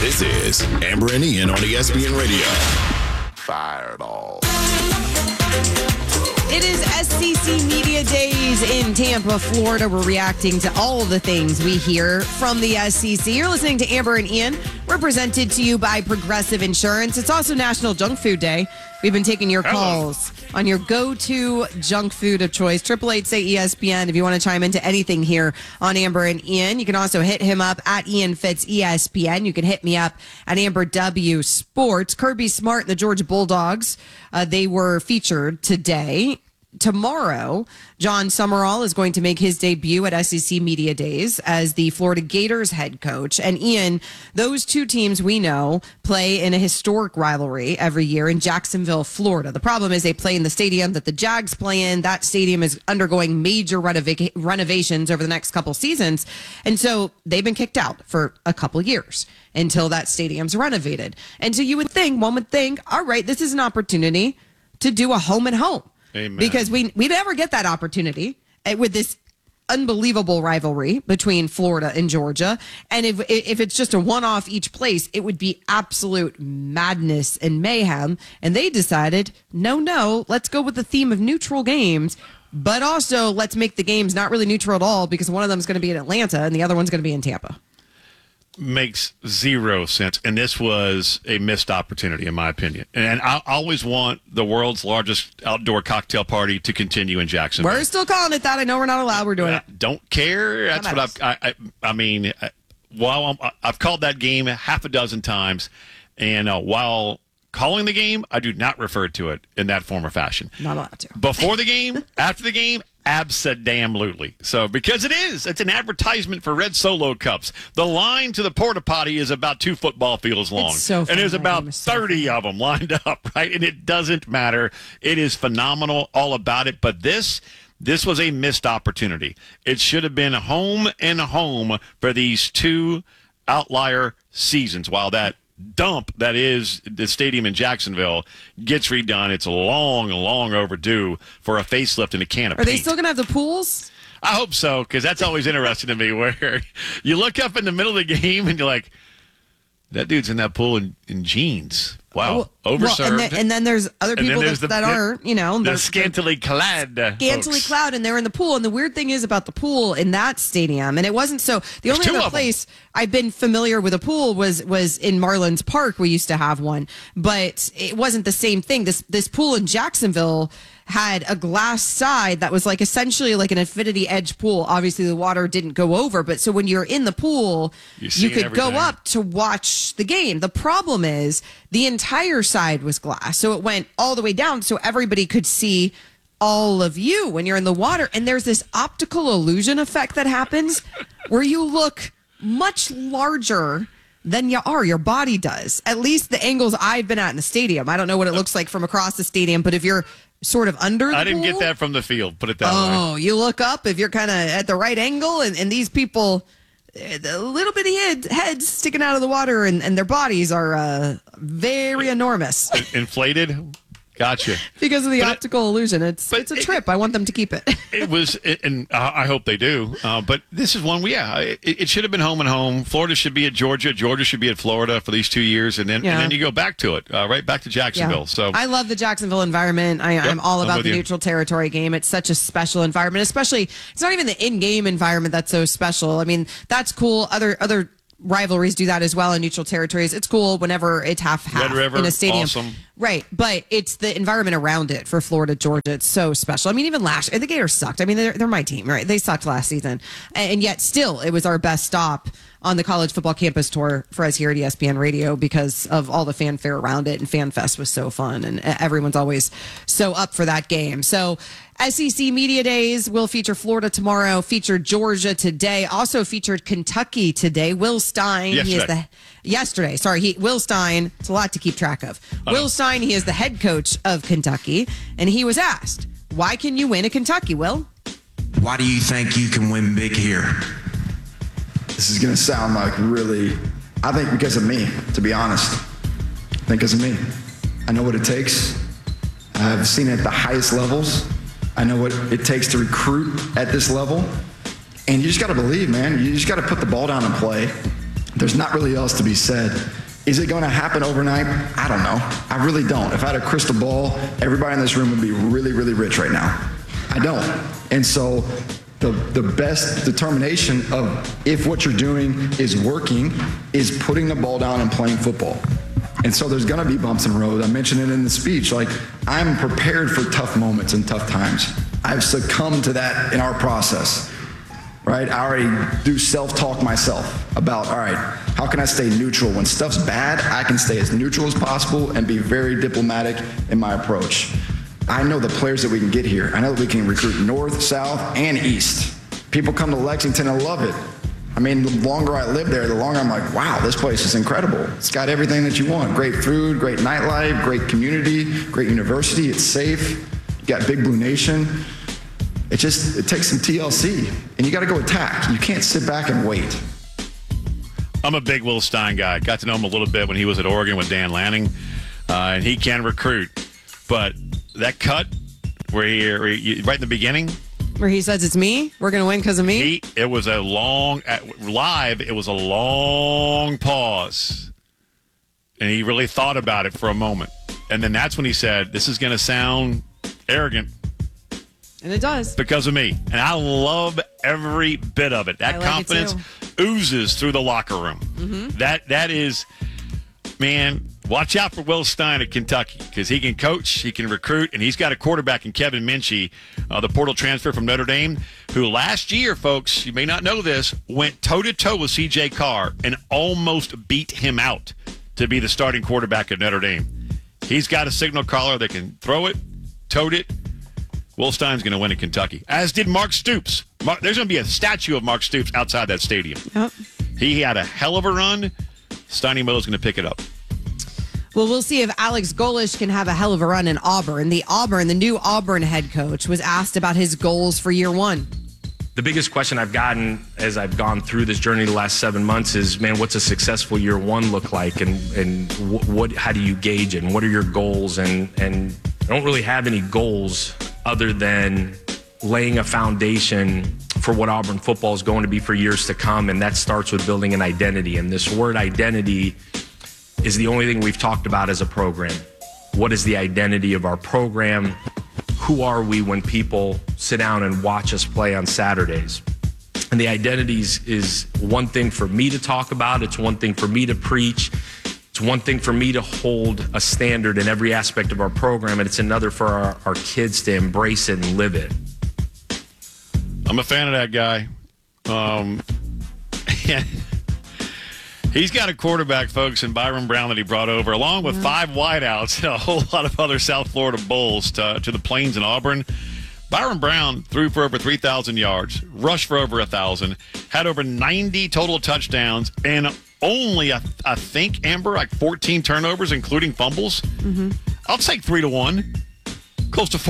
This is Amber and Ian on ESPN Radio. Fireball. It is SEC Media Days in Tampa, Florida. We're reacting to all of the things we hear from the SEC. You're listening to Amber and Ian. We're presented to you by Progressive Insurance. It's also National Junk Food Day. We've been taking your calls on your go-to junk food of choice. 888-SAY-ESPN if you want to chime into anything here on Amber and Ian. You can also hit him up at Ian Fitz ESPN. You can hit me up at Amber W Sports. Kirby Smart and the Georgia Bulldogs, they were featured today. Tomorrow, John Summerall is going to make his debut at SEC Media Days as the Florida Gators head coach. And Ian, those two teams we know play in a historic rivalry every year in Jacksonville, Florida. The problem is they play in the stadium that the Jags play in. That stadium is undergoing major renovations over the next couple seasons. And so they've been kicked out for a couple years until that stadium's renovated. And so one would think, all right, this is an opportunity to do a home and home. Amen. Because we never get that opportunity with this unbelievable rivalry between Florida and Georgia. And if it's just a one-off each place, it would be absolute madness and mayhem. And they decided, no, let's go with the theme of neutral games. But also, let's make the games not really neutral at all because one of them is going to be in Atlanta and the other one's going to be in Tampa. Makes zero sense. And this was a missed opportunity, in my opinion. And I always want the world's largest outdoor cocktail party to continue in Jacksonville. We're still calling it that. I know we're not allowed. We're doing it. Don't care. That's what I've called that game half a dozen times. And while calling the game, I do not refer to it in that form or fashion. Not allowed to. Before the game, after the game, abso-damn-lutely. So, because it's an advertisement for Red Solo cups. The line to the porta potty is about 2 football fields long. It's so and there's about 30 of them lined up, right? And it doesn't matter. It is phenomenal, all about it. But this was a missed opportunity. It should have been home and home for these two outlier seasons. While that dump that is the stadium in Jacksonville gets redone, it's long overdue for a facelift and a can of paint. Are they still going to have the pools? I hope so, because that's always interesting to me, where you look up in the middle of the game and you're like, that dude's in that pool in jeans. Wow, overserved. Well, and then there's other people that are, they're scantily clad. Clad, and they're in the pool. And the weird thing is about the pool in that stadium, and it wasn't so. The only other place I've been familiar with a pool was in Marlins Park. We used to have one, but it wasn't the same thing. This pool in Jacksonville had a glass side that was essentially like an infinity edge pool. Obviously, the water didn't go over, but so when you're in the pool, you could go up to watch the game. The problem is the entire side was glass, so it went all the way down, so everybody could see all of you when you're in the water. And there's this optical illusion effect that happens where you look much larger than you are. Your body does. At least the angles I've been at in the stadium. I don't know what it looks like from across the stadium, but if you're sort of under the I didn't pool, get that from the field, put it that way. Oh, you look up if you're kind of at the right angle, and these people, the little bitty heads sticking out of the water, and their bodies are very enormous. Inflated? Gotcha. Because of the optical illusion. It's a trip. I want them to keep it. It was, and I hope they do. But this is one, it should have been home and home. Florida should be at Georgia. Georgia should be at Florida for these 2 years. And then you go back to it, right back to Jacksonville. Yeah. So I love the Jacksonville environment. I'm all about the neutral territory game. It's such a special environment, especially, it's not even the in-game environment that's so special. I mean, that's cool. Other rivalries do that as well in neutral territories. It's cool whenever it's half Red River, in a stadium. Awesome. Right, but it's the environment around it for Florida, Georgia. It's so special. I mean, even last year, the Gators sucked. I mean, they're my team, right? They sucked last season. And yet still, it was our best stop on the college football campus tour for us here at ESPN Radio because of all the fanfare around it. And FanFest was so fun. And everyone's always so up for that game. So SEC Media Days will feature Florida tomorrow, featured Georgia today, also featured Kentucky today. Will Stein, Will Stein, it's a lot to keep track of. Will Stein, he is the head coach of Kentucky, and he was asked, why can you win at Kentucky, Will? Why do you think you can win big here? This is going to sound like I think because of me, to be honest. I think because of me. I know what it takes. I've seen it at the highest levels. I know what it takes to recruit at this level. And you just got to believe, man. You just got to put the ball down and play. There's not really else to be said. Is it going to happen overnight? I don't know. I really don't. If I had a crystal ball, everybody in this room would be really, really rich right now. I don't. And so the best determination of if what you're doing is working is putting the ball down and playing football. And so there's going to be bumps in the road. I mentioned it in the speech. Like, I'm prepared for tough moments and tough times. I've succumbed to that in our process, right? I already do self-talk myself about, all right, how can I stay neutral? When stuff's bad, I can stay as neutral as possible and be very diplomatic in my approach. I know the players that we can get here. I know that we can recruit north, south, and east. People come to Lexington and love it. I mean, the longer I live there, the longer I'm like, wow, this place is incredible. It's got everything that you want. Great food, great nightlife, great community, great university. It's safe. You got Big Blue Nation. It takes some TLC, and you got to go attack. You can't sit back and wait. I'm a big Will Stein guy. Got to know him a little bit when he was at Oregon with Dan Lanning, and he can recruit. But that cut where he right in the beginning, where he says it's me, we're going to win because of me. It was a long pause, and he really thought about it for a moment, and then that's when he said, "This is going to sound arrogant." And it does. Because of me. And I love every bit of it. That confidence oozes through the locker room. Mm-hmm. That is, man, watch out for Will Stein at Kentucky because he can coach, he can recruit, and he's got a quarterback in Kevin Minchie, the portal transfer from Notre Dame, who last year, folks, you may not know this, went toe-to-toe with C.J. Carr and almost beat him out to be the starting quarterback at Notre Dame. He's got a signal caller that can throw it, tote it. Will Stein's going to win in Kentucky, as did Mark Stoops. There's going to be a statue of Mark Stoops outside that stadium. Yep. He had a hell of a run. Steiny Mo's going to pick it up. Well, we'll see if Alex Golesh can have a hell of a run in Auburn. The new Auburn head coach was asked about his goals for year one. The biggest question I've gotten as I've gone through this journey the last 7 months is, man, what's a successful year one look like? And how do you gauge it? And what are your goals? And I don't really have any goals other than laying a foundation for what Auburn football is going to be for years to come. And that starts with building an identity. And this word identity is the only thing we've talked about as a program. What is the identity of our program? Who are we when people sit down and watch us play on Saturdays? And the identities is one thing for me to talk about. It's one thing for me to preach. It's one thing for me to hold a standard in every aspect of our program, and it's another for our kids to embrace it and live it. I'm a fan of that guy. He's got a quarterback, folks, in Byron Brown that he brought over, along with 5 wideouts and a whole lot of other South Florida Bulls to the Plains and Auburn. Byron Brown threw for over 3,000 yards, rushed for over 1,000, had over 90 total touchdowns, and only, I think, Amber, like 14 turnovers, including fumbles. Mm-hmm. I'll take 3-1, close to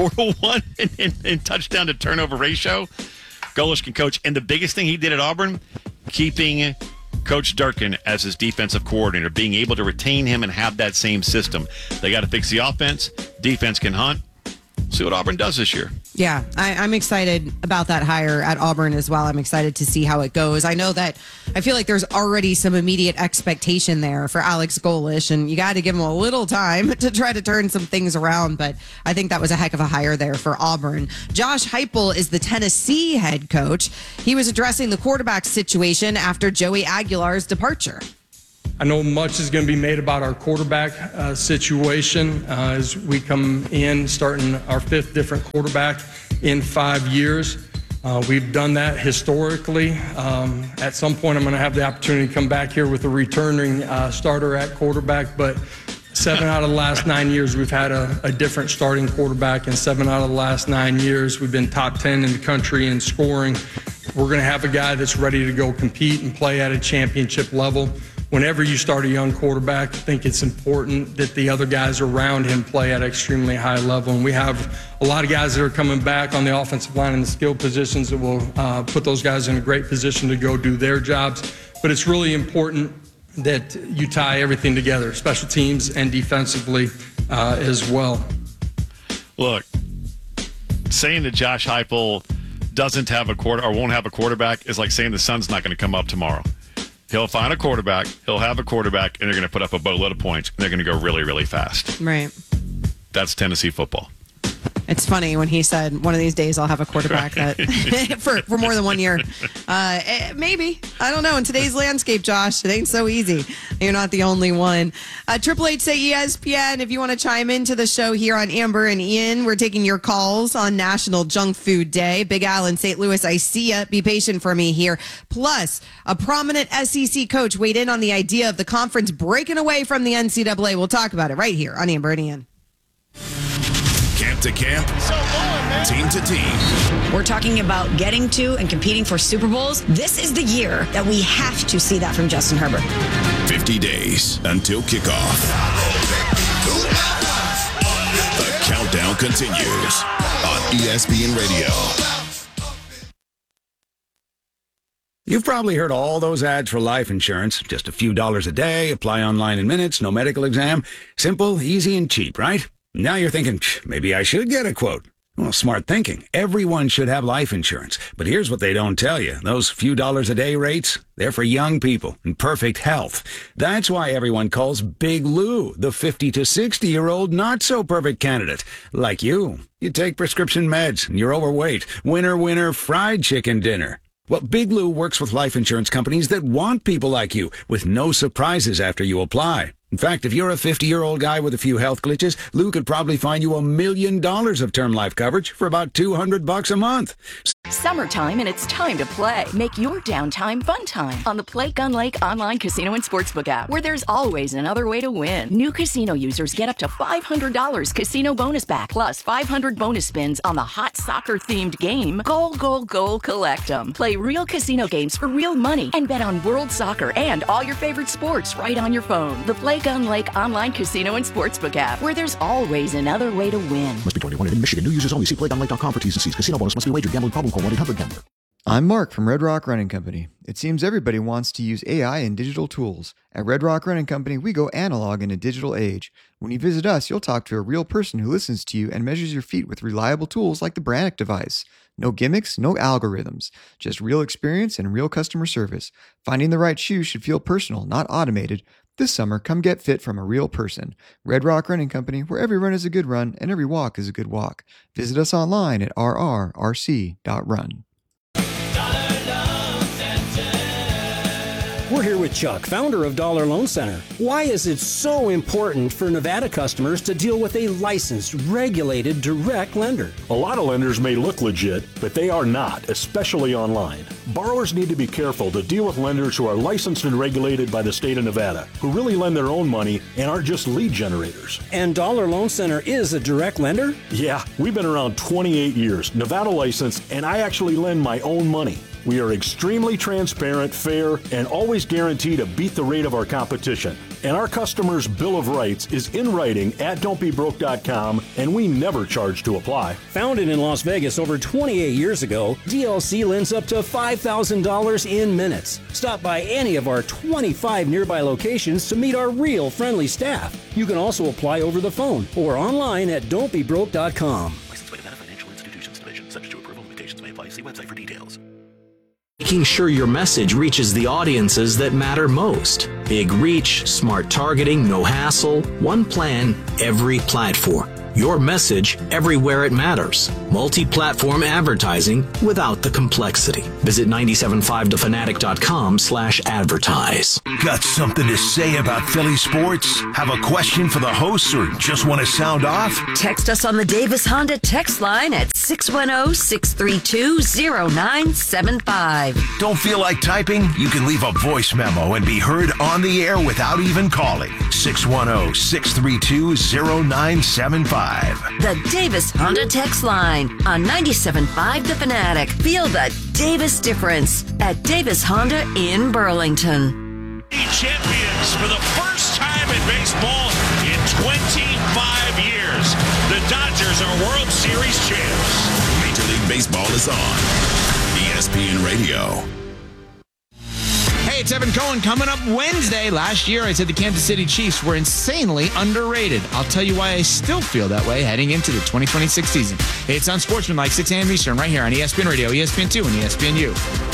4-1 in touchdown to turnover ratio. Golesh can coach. And the biggest thing he did at Auburn, keeping Coach Durkin as his defensive coordinator, being able to retain him and have that same system. They got to fix the offense. Defense can hunt. See what Auburn does this year. Yeah, I'm excited about that hire at Auburn as well. I'm excited to see how it goes. I know that I feel like there's already some immediate expectation there for Alex Golesh, and you got to give him a little time to try to turn some things around, but I think that was a heck of a hire there for Auburn. Josh Heupel is the Tennessee head coach. He was addressing the quarterback situation after Joey Aguilar's departure. I know much is going to be made about our quarterback situation as we come in, starting our 5th different quarterback in 5 years. We've done that historically. At some point, I'm going to have the opportunity to come back here with a returning starter at quarterback, but 7 out of the last 9 years, we've had a different starting quarterback, and 7 out of the last 9 years, we've been top 10 in the country in scoring. We're going to have a guy that's ready to go compete and play at a championship level. Whenever you start a young quarterback, I think it's important that the other guys around him play at an extremely high level. And we have a lot of guys that are coming back on the offensive line in the skill positions that will put those guys in a great position to go do their jobs. But it's really important that you tie everything together, special teams and defensively as well. Look, saying that Josh Heupel doesn't have a quarter or won't have a quarterback is like saying the sun's not going to come up tomorrow. He'll find a quarterback. He'll have a quarterback, and they're going to put up a boatload of points, and they're going to go really, really fast. Right. That's Tennessee football. It's funny when he said, one of these days I'll have a quarterback that for more than 1 year. Maybe. I don't know. In today's landscape, Josh, it ain't so easy. You're not the only one. Triple H say ESPN, if you want to chime into the show here on Amber and Ian, we're taking your calls on National Junk Food Day. Big Al in St. Louis, I see ya. Be patient for me here. Plus, a prominent SEC coach weighed in on the idea of the conference breaking away from the NCAA. We'll talk about it right here on Amber and Ian. Camp to camp, team to team. We're talking about getting to and competing for Super Bowls. This is the year that we have to see that from Justin Herbert. 50 days until kickoff. The countdown continues on ESPN Radio. You've probably heard all those ads for life insurance. Just a few dollars a day, apply online in minutes, no medical exam. Simple, easy, and cheap, right? Now you're thinking, maybe I should get a quote. Well, smart thinking. Everyone should have life insurance. But here's what they don't tell you. Those few dollars a day rates, they're for young people in perfect health. That's why everyone calls Big Lou the 50 to 60-year-old not-so-perfect candidate. Like you. You take prescription meds, and you're overweight. Winner, winner, fried chicken dinner. Well, Big Lou works with life insurance companies that want people like you, with no surprises after you apply. In fact, if you're a 50-year-old guy with a few health glitches, Lou could probably find you $1 million of term life coverage for about $200 a month. Summertime, and it's time to play. Make your downtime fun time on the Play Gun Lake online casino and sportsbook app, where there's always another way to win. New casino users get up to $500 casino bonus back, plus 500 bonus spins on the hot soccer-themed game, Goal, Goal, Goal, Collect 'em. Play real casino games for real money and bet on world soccer and all your favorite sports right on your phone. The Play Gun Lake online casino and sportsbook app, where there's always another way to win. Must be 21 in Michigan. New users only. See playgunlake.com for T's and C's. Casino bonus must be wagered. Gambling problem? Call 1-800-GAMBLER. I'm Mark from Red Rock Running Company. It seems everybody wants to use AI and digital tools. At Red Rock Running Company, we go analog in a digital age. When you visit us, you'll talk to a real person who listens to you and measures your feet with reliable tools like the Brannock device. No gimmicks, no algorithms. Just real experience and real customer service. Finding the right shoe should feel personal, not automated. This summer, come get fit from a real person. Red Rock Running Company, where every run is a good run and every walk is a good walk. Visit us online at rrrc.run. We're here with Chuck, founder of Dollar Loan Center. Why is it so important for Nevada customers to deal with a licensed, regulated, direct lender? A lot of lenders may look legit, but they are not, especially online. Borrowers need to be careful to deal with lenders who are licensed and regulated by the state of Nevada, who really lend their own money and aren't just lead generators. And Dollar Loan Center is a direct lender? Yeah, we've been around 28 years, Nevada licensed, and I actually lend my own money. We are extremely transparent, fair, and always guarantee to beat the rate of our competition. And our customers' Bill of Rights is in writing at don'tbebroke.com, and we never charge to apply. Founded in Las Vegas over 28 years ago, DLC lends up to $5,000 in minutes. Stop by any of our 25 nearby locations to meet our real friendly staff. You can also apply over the phone or online at don'tbebroke.com. Licensed by Nevada Financial Institutions Division. Subject to approval. Limitations may apply. See website for details. Making sure your message reaches the audiences that matter most. Big reach, smart targeting, no hassle, one plan, every platform. Your message everywhere it matters. Multi-platform advertising without the complexity. Visit 975thefanatic.com/advertise. Got something to say about Philly sports? Have a question for the hosts or just want to sound off? Text us on the Davis Honda text line at 610-632-0975. Don't feel like typing? You can leave a voice memo and be heard on the air without even calling. 610-632-0975. The Davis Honda text line on 97.5 The Fanatic. Feel the Davis difference at Davis Honda in Burlington. Champions for the first time in baseball in 25 years. The Dodgers are World Series champs. Major League Baseball is on ESPN Radio. Hey, it's Evan Cohen coming up Wednesday. Last year, I said the Kansas City Chiefs were insanely underrated. I'll tell you why I still feel that way heading into the 2026 season. It's Unsportsmanlike, 6 a.m. Eastern, right here on ESPN Radio, ESPN2, and ESPNU.